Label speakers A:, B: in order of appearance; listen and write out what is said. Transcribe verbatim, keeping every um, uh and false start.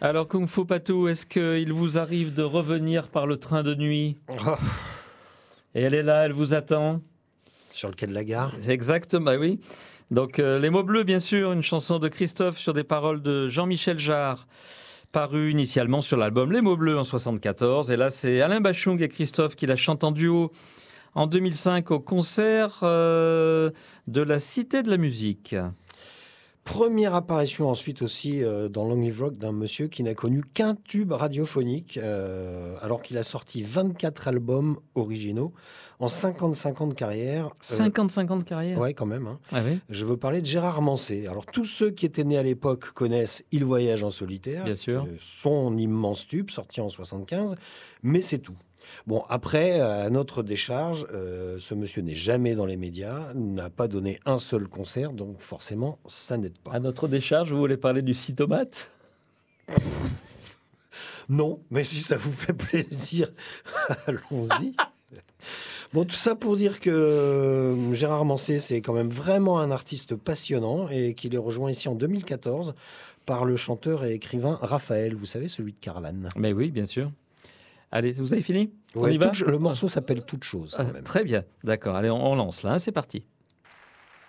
A: Alors, Kung Fu Patou, est-ce qu'il vous arrive de revenir par le train de nuit ?
B: Oh,
A: Et elle est là, elle vous attend.
B: sur le quai de la gare.
A: C'est exactement, bah oui. Donc, euh, Les mots bleus, bien sûr, une chanson de Christophe sur des paroles de Jean-Michel Jarre, paru initialement sur l'album Les mots bleus en soixante-quatorze. Et là, c'est Alain Bachung et Christophe qui la chantent en duo en deux mille cinq au concert euh, de la Cité de la Musique.
B: Première apparition ensuite aussi euh, dans Long Live Rock d'un monsieur qui n'a connu qu'un tube radiophonique, euh, alors qu'il a sorti vingt-quatre albums originaux en cinquante-cinq ans de carrière.
A: cinquante-cinq ans de carrière.
B: Ouais, quand même. Hein.
A: Ah oui,
B: Je veux parler de Gérard Manset. Alors, tous ceux qui étaient nés à l'époque connaissent Il voyage en solitaire,
A: Bien sûr.
B: euh, son immense tube sorti en soixante-quinze, mais c'est tout. Bon, après, à notre décharge, euh, ce monsieur n'est jamais dans les médias, n'a pas donné un seul concert, donc forcément, ça n'aide pas.
A: à notre décharge, vous voulez parler du Cytomate ?
B: Non, mais si ça vous fait plaisir, allons-y. Bon, tout ça pour dire que euh, Gérard Manset, c'est quand même vraiment un artiste passionnant et qu'il est rejoint ici en deux mille quatorze par le chanteur et écrivain Raphaël, vous savez, celui de Caravane.
A: Mais oui, bien sûr. Allez, vous avez fini ? On
B: Ouais,
A: y va ?
B: toute- le morceau s'appelle Toute chose, quand
A: Ah,
B: même.
A: Très bien, d'accord. Allez, on, on lance là, hein, c'est parti.